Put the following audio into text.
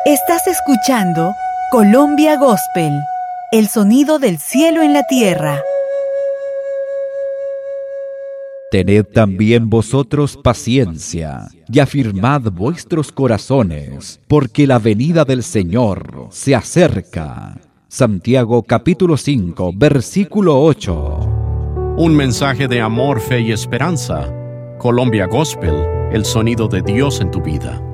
Estás escuchando Colombia Gospel, el sonido del cielo en la tierra. Tened también vosotros paciencia, y afirmad vuestros corazones, porque la venida del Señor se acerca. Santiago capítulo 5, versículo 8. Un mensaje de amor, fe y esperanza. Colombia Gospel, el sonido de Dios en tu vida.